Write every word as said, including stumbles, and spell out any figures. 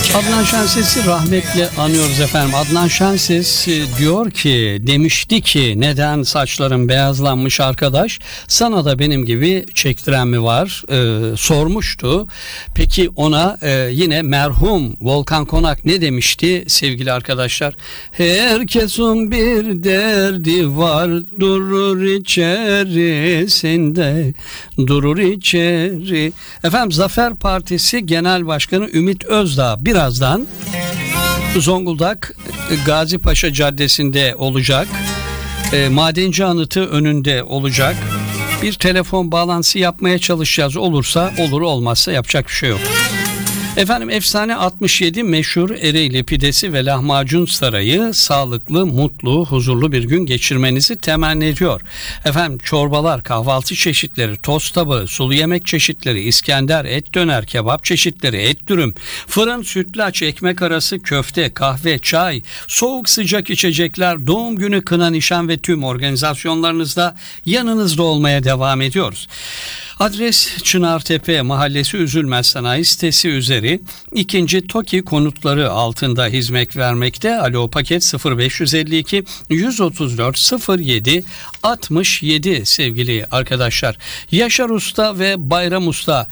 Adnan Şenses'i rahmetle anıyoruz efendim. Adnan Şenses diyor ki, demişti ki neden saçların beyazlanmış arkadaş, sana da benim gibi çektiren mi var ee, sormuştu. Peki ona e, yine merhum Volkan Konak ne demişti sevgili arkadaşlar? Herkesin bir derdi var, durur içerisinde, durur içeri. Efendim Zafer Partisi Genel Başkanı Ümit Özdağ birazdan Zonguldak Gazi Paşa Caddesi'nde olacak. E, Madenci Anıtı önünde olacak. Bir telefon bağlantısı yapmaya çalışacağız. Olursa olur, olmazsa yapacak bir şey yok. Efendim Efsane altmış yedi meşhur Ereğli pidesi ve lahmacun sarayı sağlıklı, mutlu, huzurlu bir gün geçirmenizi temenni ediyor. Efendim çorbalar, kahvaltı çeşitleri, tost tabağı, sulu yemek çeşitleri, İskender, et döner, kebap çeşitleri, et dürüm, fırın, sütlaç, ekmek arası, köfte, kahve, çay, soğuk sıcak içecekler, doğum günü, kına, nişan ve tüm organizasyonlarınızda yanınızda olmaya devam ediyoruz. Adres Çınartepe Mahallesi Üzülmez Sanayi sitesi üzeri ikinci TOKİ konutları altında hizmet vermekte. Alo paket sıfır beş yüz elli iki yüz otuz dört sıfır yedi altmış yedi sevgili arkadaşlar. Yaşar Usta ve Bayram Usta